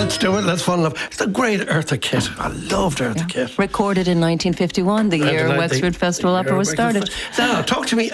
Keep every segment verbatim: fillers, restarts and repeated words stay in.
Let's do it. Let's fall in love. It's a great Eartha Kitt. I loved Eartha yeah. Kitt. Recorded in nineteen fifty-one, the year Wexford Festival Opera was started. Now, talk to me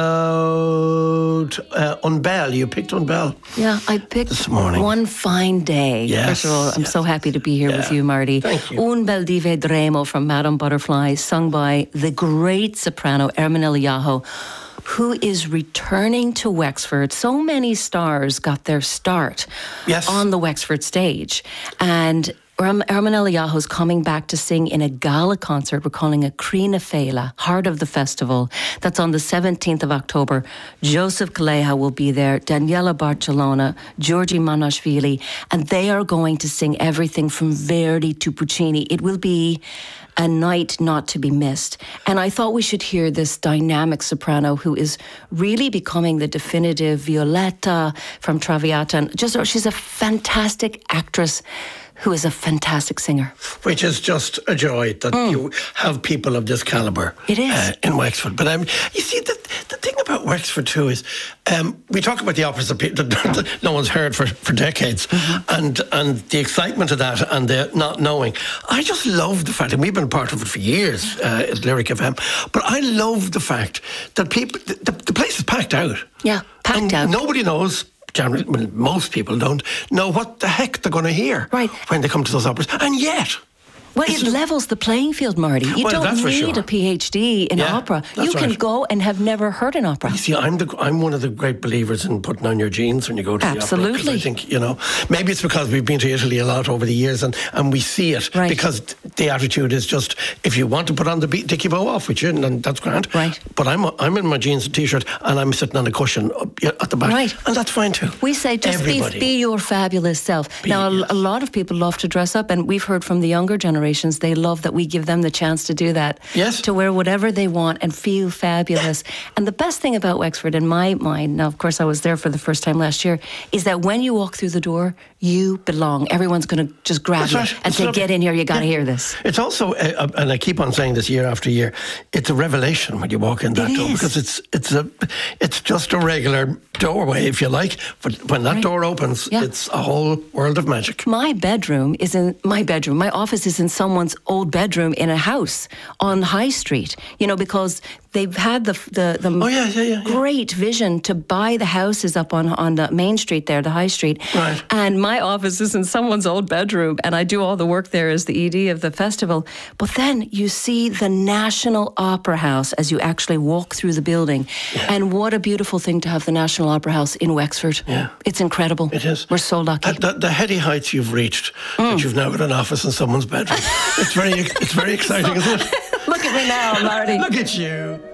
about uh, Unbell. You picked Unbell. Yeah, I picked this morning. One Fine Day. Yes, First of all, I'm yes. so happy to be here yeah. with you, Marty. Thank you. Un bel di vedremo from Madame Butterfly, sung by the great soprano Erminel Iaho, who is returning to Wexford. So many stars got their start yes. on the Wexford stage. And Erminel Iaho's coming back to sing in a gala concert we're calling a Crina Fela, heart of the festival. That's on the seventeenth of October. Joseph Kaleha will be there, Daniela Barcelona, Georgi Manashvili, and they are going to sing everything from Verdi to Puccini. It will be a night not to be missed. And I thought we should hear this dynamic soprano who is really becoming the definitive Violetta from Traviata. And just, she's a fantastic actress who is a fantastic singer. Which is just a joy that mm. you have people of this calibre. It is. Uh, in Wexford. But um, you see, the, the thing about Wexford too is um, we talk about the operas that, that, that no one's heard for, for decades mm-hmm. and and the excitement of that and the not knowing. I just love the fact, and we've been part of it for years uh, at Lyric F M, but I love the fact that people, the, the place is packed out. Yeah, packed and out. Nobody knows. Generally, well, most people don't know what the heck they're going to hear right. when they come to those operas. And yet... Well, it levels the playing field, Marty. You well, don't need sure. a PhD in yeah, opera. You can right. go and have never heard an opera. You see, I'm the I'm one of the great believers in putting on your jeans when you go to Absolutely. the opera. I think, you know, maybe it's because we've been to Italy a lot over the years and, and we see it. Right. Because the attitude is just, if you want to put on the beat, Dickie Bow off with you, and that's grand. Right. But I'm I'm in my jeans and T-shirt and I'm sitting on a cushion up at the back. Right. And that's fine too. We say just be, be your fabulous self. Be, now, yes. a, a lot of people love to dress up, and we've heard from the younger generations, they love that we give them the chance to do that. Yes. To wear whatever they want and feel fabulous. And the best thing about Wexford, in my mind, now of course I was there for the first time last year, is that when you walk through the door, you belong. Everyone's going to just grab That's you right. and it's say, lovely. get in here, you got to yeah. hear this. It's also, uh, and I keep on saying this year after year, it's a revelation when you walk in that it door is. because it's it's a it's just a regular doorway, if you like, but when that right. door opens, yeah. it's a whole world of magic. My bedroom is in my bedroom. My office is in someone's old bedroom in a house on High Street, you know, because they've had the the, the oh, yeah, yeah, yeah, yeah. great vision to buy the houses up on, on the main street there, the High Street. Right. And my office is in someone's old bedroom, and I do all the work there as the E D of the festival. But then you see the National Opera House as you actually walk through the building. Yeah. And what a beautiful thing to have the National Opera House in Wexford. Yeah. It's incredible. It is. We're so lucky. The, the, the heady heights you've reached, mm. that you've now got an office in someone's bedroom. it's very, it's very exciting, so, isn't it? Look at me now, Marty. Look at you.